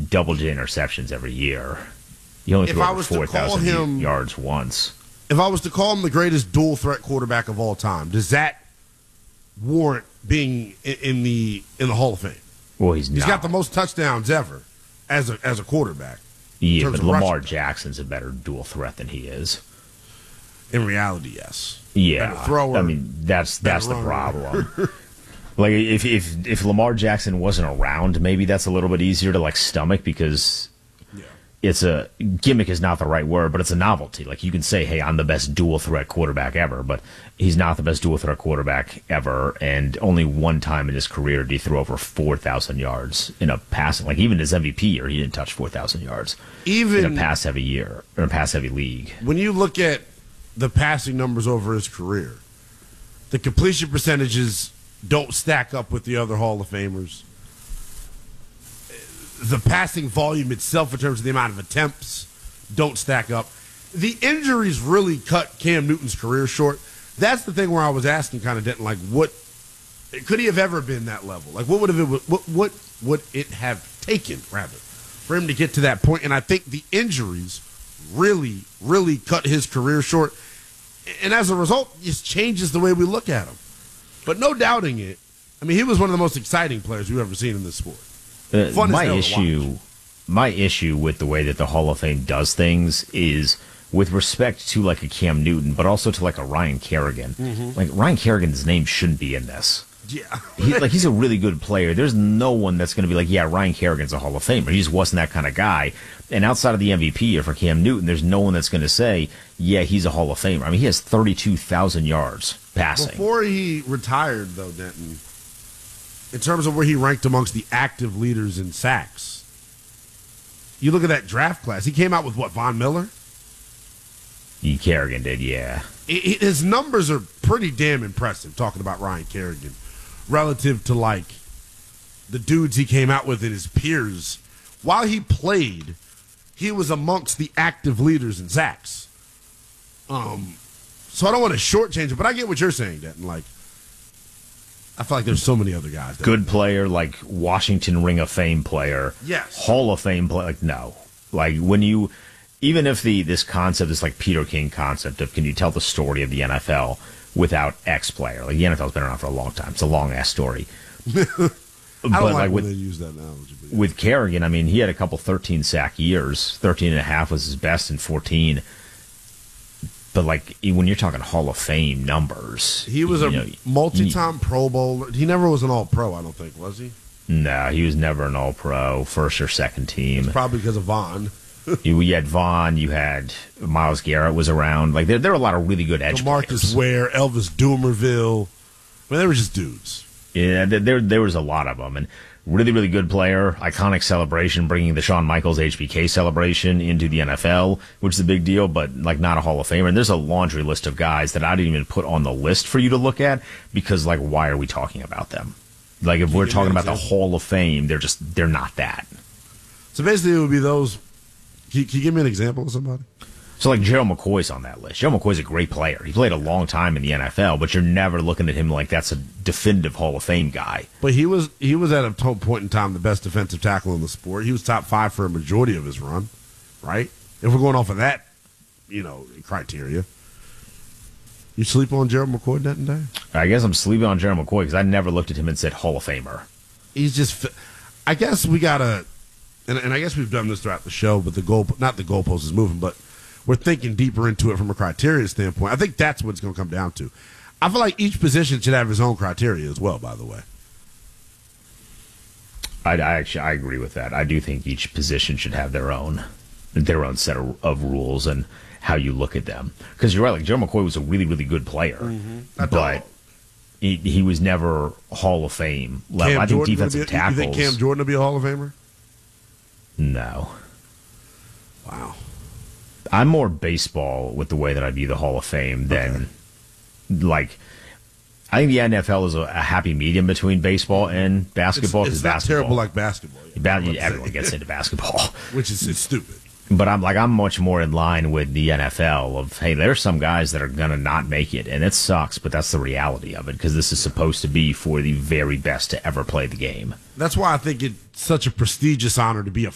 double-digit interceptions every year. He only threw over 4,000 yards once. If I was to call him the greatest dual-threat quarterback of all time, does that warrant being in the Hall of Fame? Well, he's not. He's got the most touchdowns ever as a quarterback. Yeah, but Lamar Jackson's a better dual threat than he is. In reality, yes. Yeah, better thrower, I mean that's the problem. Like if Lamar Jackson wasn't around, maybe that's a little bit easier to stomach because it's a gimmick is not the right word, but it's a novelty. Like you can say, "Hey, I'm the best dual threat quarterback ever," but he's not the best dual threat quarterback ever. And only one time in his career did he throw over 4,000 yards in a passing. Like even his MVP year, he didn't touch 4,000 yards. Even in a pass heavy year or a pass heavy league. When you look at the passing numbers over his career, the completion percentages don't stack up with the other Hall of Famers. The passing volume itself in terms of the amount of attempts don't stack up. The injuries really cut Cam Newton's career short. That's the thing where I was asking kind of Denton, what could he have ever been that level? Like what would it have taken rather for him to get to that point? And I think the injuries really, really cut his career short. And as a result, it just changes the way we look at him. But no doubting it, I mean, he was one of the most exciting players we've ever seen in this sport. My issue with the way that the Hall of Fame does things is with respect to a Cam Newton, but also to a Ryan Kerrigan. Mm-hmm. Ryan Kerrigan's name shouldn't be in this. Yeah. He's a really good player. There's no one that's going to be Ryan Kerrigan's a Hall of Famer. He just wasn't that kind of guy. And outside of the MVP year for Cam Newton, there's no one that's going to say, yeah, he's a Hall of Famer. I mean, he has 32,000 yards passing. Before he retired, though, Denton, in terms of where he ranked amongst the active leaders in sacks, you look at that draft class. He came out with, Von Miller? Kerrigan did, yeah. His numbers are pretty damn impressive, talking about Ryan Kerrigan, relative to, the dudes he came out with and his peers. While he played, he was amongst the active leaders in sacks. So I don't want to shortchange it, but I get what you're saying, Denton. I feel like there's so many other guys. Good player, Washington Ring of Fame player. Yes. Hall of Fame player. No. When you, even if this concept is Peter King concept of can you tell the story of the NFL without X player? The NFL's been around for a long time. It's a long-ass story. I don't like when they use that analogy. With Kerrigan, I mean, he had a couple 13-sack years. 13 and a half was his best in 14. But, when you're talking Hall of Fame numbers... He was a multi-time Pro Bowler. He never was an All-Pro, I don't think, was he? No, he was never an All-Pro, first or second team. It's probably because of Vaughn. You had Vaughn, you had Myles Garrett was around. There were a lot of really good edge DeMarcus Ware, Elvis Dumervil. I mean, they were just dudes. Yeah, there was a lot of them. And really, really good player. Iconic celebration, bringing the Shawn Michaels HBK celebration into the NFL, which is a big deal, but not a Hall of Famer. And there's a laundry list of guys that I didn't even put on the list for you to look at because, why are we talking about them? If we're talking about the Hall of Fame, they're not that. So basically, it would be those. Can you give me an example of somebody? So, Gerald McCoy's on that list. Gerald McCoy's a great player. He played a long time in the NFL, but you're never looking at him that's a definitive Hall of Fame guy. But he was at a point in time the best defensive tackle in the sport. He was top 5 for a majority of his run, right? If we're going off of that, criteria. You sleep on Gerald McCoy that day? I guess I'm sleeping on Gerald McCoy because I never looked at him and said Hall of Famer. He's just – I guess we got to – and I guess we've done this throughout the show, but not the goalpost is moving, but we're thinking deeper into it from a criteria standpoint. I think that's what it's going to come down to. I feel like each position should have his own criteria as well, by the way. I agree with that. I do think each position should have their own set of rules and how you look at them. Because you're right, Gerald McCoy was a really, really good player, but he was never Hall of Fame level. I think defensive tackles. You think Cam Jordan will be a Hall of Famer? No. Wow. I'm more baseball with the way that I view the Hall of Fame than I think the NFL is a happy medium between baseball and basketball. It's not terrible like basketball. Everyone gets into basketball, which is it's stupid. But I'm much more in line with the NFL of, hey, there's some guys that are going to not make it, and it sucks, but that's the reality of it because this is supposed to be for the very best to ever play the game. That's why I think it's such a prestigious honor to be a